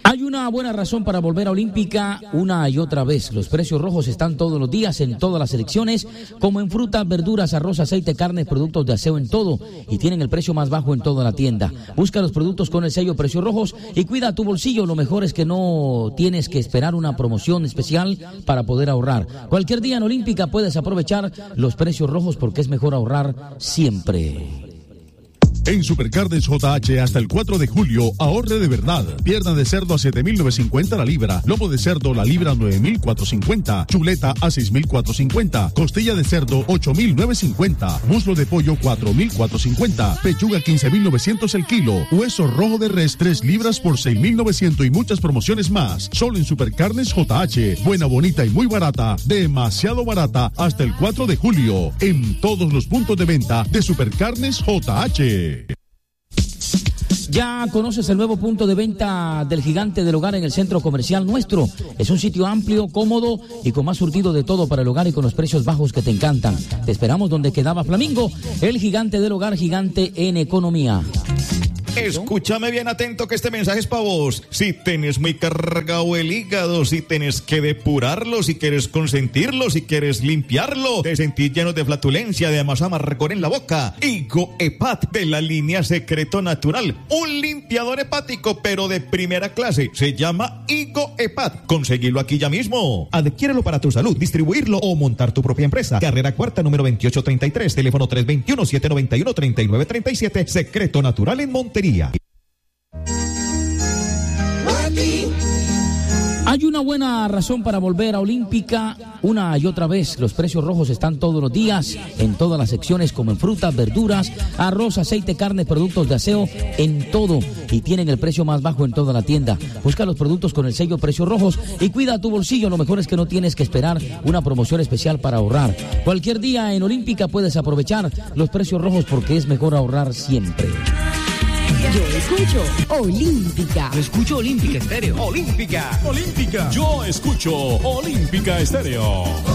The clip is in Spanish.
Hay una buena razón para volver a Olímpica una y otra vez. Los precios rojos están todos los días en todas las secciones, como en frutas, verduras, arroz, aceite, carnes, productos de aseo, en todo. Y tienen el precio más bajo en toda la tienda. Busca los productos con el sello Precios Rojos y cuida tu bolsillo. Lo mejor es que no tienes que esperar una promoción especial para poder ahorrar. Cualquier día en Olímpica puedes aprovechar los precios rojos porque es mejor ahorrar siempre. En Supercarnes JH hasta el 4 de julio, ahorre de verdad. Pierna de cerdo a 7,950 la libra. Lomo de cerdo la libra 9,450. Chuleta a 6,450. Costilla de cerdo 8,950. Muslo de pollo 4,450. Pechuga 15,900 el kilo. Hueso rojo de res 3 libras por 6,900 y muchas promociones más. Solo en Supercarnes JH. Buena, bonita y muy barata. Demasiado barata hasta el 4 de julio. En todos los puntos de venta de Supercarnes JH. Ya conoces el nuevo punto de venta del Gigante del Hogar en el Centro Comercial Nuestro. Es un sitio amplio, cómodo y con más surtido de todo para el hogar y con los precios bajos que te encantan. Te esperamos donde quedaba Flamingo, el Gigante del Hogar, gigante en economía. Escúchame bien atento que este mensaje es para vos. Si tenés muy cargado el hígado, si tenés que depurarlo, si quieres consentirlo, si quieres limpiarlo, te sentís lleno de flatulencia, de más amargor en la boca. Higo Hepat de la línea Secreto Natural. Un limpiador hepático, pero de primera clase. Se llama Higo Hepat. Conseguirlo aquí ya mismo. Adquiérelo para tu salud, distribuirlo o montar tu propia empresa. Carrera Cuarta, número 2833. Teléfono 321-791-3937. Secreto Natural en Montería. Hay una buena razón para volver a Olímpica una y otra vez. Los precios rojos están todos los días en todas las secciones, como en frutas, verduras, arroz, aceite, carne, productos de aseo, en todo. Y tienen el precio más bajo en toda la tienda. Busca los productos con el sello Precios Rojos y cuida tu bolsillo. Lo mejor es que no tienes que esperar una promoción especial para ahorrar. Cualquier día en Olímpica puedes aprovechar los precios rojos porque es mejor ahorrar siempre. Yo escucho Olímpica. Yo escucho Olímpica Estéreo. Olímpica. Yo escucho Olímpica Estéreo.